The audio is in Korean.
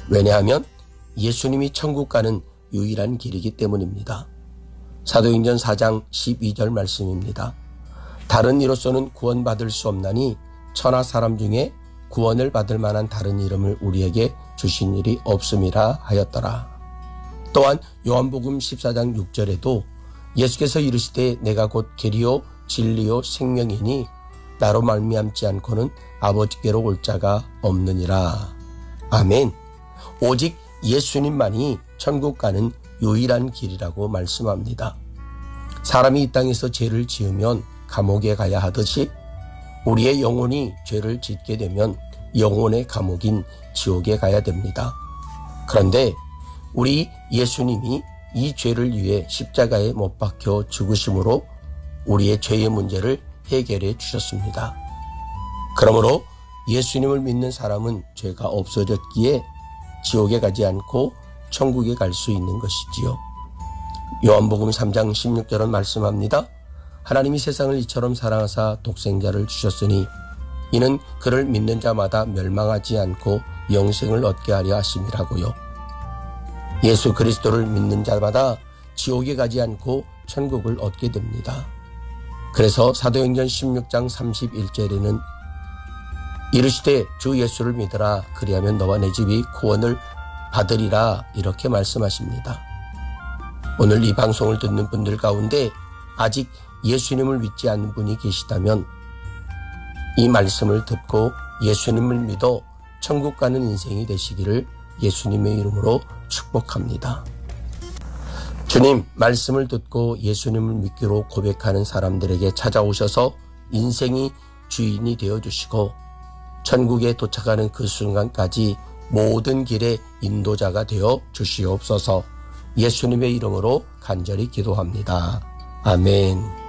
왜냐하면 예수님이 천국 가는 유일한 길이기 때문입니다. 사도행전 4장 12절 말씀입니다. 다른 이로서는 구원받을 수 없나니 천하 사람 중에 구원을 받을 만한 다른 이름을 우리에게 주신 일이 없음이라 하였더라. 또한 요한복음 14장 6절에도 예수께서 이르시되 내가 곧 길이요 진리요 생명이니 나로 말미암지 않고는 아버지께로 올 자가 없느니라. 아멘. 오직 예수님만이 천국 가는 유일한 길이라고 말씀합니다. 사람이 이 땅에서 죄를 지으면 감옥에 가야 하듯이 우리의 영혼이 죄를 짓게 되면 영혼의 감옥인 지옥에 가야 됩니다. 그런데 우리 예수님이 이 죄를 위해 십자가에 못 박혀 죽으심으로 우리의 죄의 문제를 해결해 주셨습니다. 그러므로 예수님을 믿는 사람은 죄가 없어졌기에 지옥에 가지 않고 천국에 갈 수 있는 것이지요. 요한복음 3장 16절은 말씀합니다. 하나님이 세상을 이처럼 사랑하사 독생자를 주셨으니 이는 그를 믿는 자마다 멸망하지 않고 영생을 얻게 하려 하심이라고요. 예수 그리스도를 믿는 자마다 지옥에 가지 않고 천국을 얻게 됩니다. 그래서 사도행전 16장 31절에는 이르시되 주 예수를 믿으라 그리하면 너와 내 집이 구원을 받으리라 이렇게 말씀하십니다. 오늘 이 방송을 듣는 분들 가운데 아직 예수님을 믿지 않는 분이 계시다면 이 말씀을 듣고 예수님을 믿어 천국 가는 인생이 되시기를 예수님의 이름으로 축복합니다. 주님, 말씀을 듣고 예수님을 믿기로 고백하는 사람들에게 찾아오셔서 인생이 주인이 되어주시고 천국에 도착하는 그 순간까지 모든 길의 인도자가 되어 주시옵소서. 예수님의 이름으로 간절히 기도합니다. 아멘.